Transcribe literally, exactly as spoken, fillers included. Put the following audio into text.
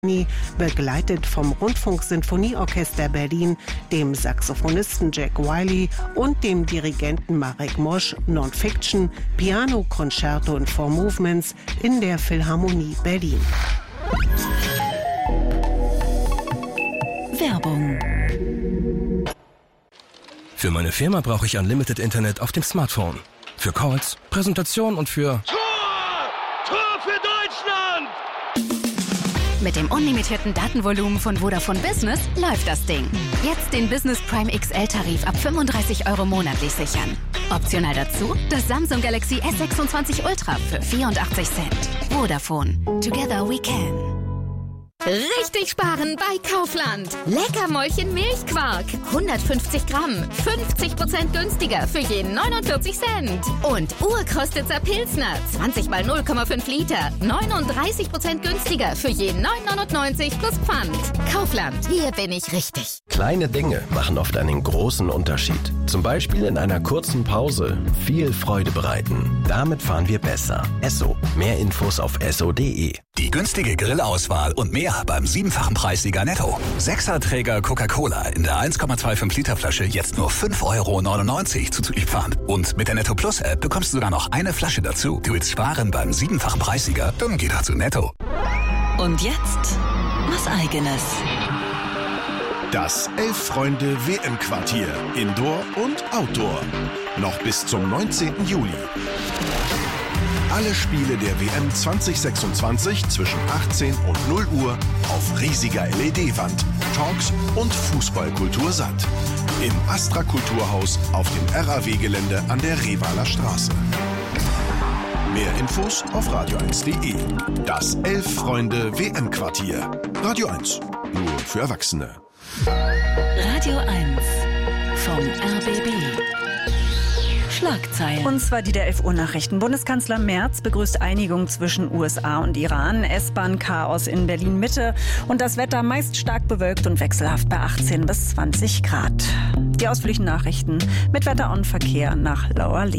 begleitet vom Rundfunksinfonieorchester Berlin, dem Saxophonisten Jack Wiley und dem Dirigenten Marek Mosch, Non-Fiction, Piano, Concerto und Four Movements in der Philharmonie Berlin. Werbung. Für meine Firma brauche ich Unlimited Internet auf dem Smartphone. Für Calls, Präsentation und für... Tor! Tor für Deutschland! Mit dem unlimitierten Datenvolumen von Vodafone Business läuft das Ding. Jetzt den Business Prime X L-Tarif ab fünfunddreißig Euro monatlich sichern. Optional dazu das Samsung Galaxy S sechsundzwanzig Ultra für vierundachtzig Cent. Vodafone. Together we can. Richtig sparen bei Kaufland. Leckermäulchen Milchquark. hundertfünfzig Gramm. fünfzig Prozent günstiger für jeden neunundvierzig Cent. Und Urkrostitzer Pilsner. zwanzig mal null Komma fünf Liter. neununddreißig Prozent günstiger für jeden neun neunundneunzig plus Pfand. Kaufland. Hier bin ich richtig. Kleine Dinge machen oft einen großen Unterschied. Zum Beispiel in einer kurzen Pause viel Freude bereiten. Damit fahren wir besser. Esso. Mehr Infos auf esso punkt de. Die günstige Grillauswahl und mehr beim siebenfachen Preissieger Netto. Sechserträger Coca-Cola in der eins Komma fünfundzwanzig Liter Flasche jetzt nur fünf Euro neunundneunzig zuzüglich Pfand. Und mit der Netto Plus App bekommst du sogar noch eine Flasche dazu. Du willst sparen beim siebenfachen Preissieger? Dann geh doch zu Netto. Und jetzt was Eigenes. Das Elf-Freunde-W M-Quartier. Indoor und Outdoor. Noch bis zum neunzehnten Juli. Alle Spiele der W M zwanzig sechsundzwanzig zwischen achtzehn und null Uhr auf riesiger L E D-Wand, Talks und Fußballkultur satt. Im Astra Kulturhaus auf dem R A W-Gelände an der Revaler Straße. Mehr Infos auf radio eins punkt de. Das Elf-Freunde-W M-Quartier. Radio eins. Nur für Erwachsene. Radio eins vom R B B. Schlagzeilen. Und zwar die der elf Uhr Nachrichten. Bundeskanzler Merz begrüßt Einigung zwischen U S A und Iran. S-Bahn-Chaos in Berlin-Mitte. Und das Wetter meist stark bewölkt und wechselhaft bei achtzehn bis zwanzig Grad. Die ausführlichen Nachrichten mit Wetter und Verkehr nach Lauerlee.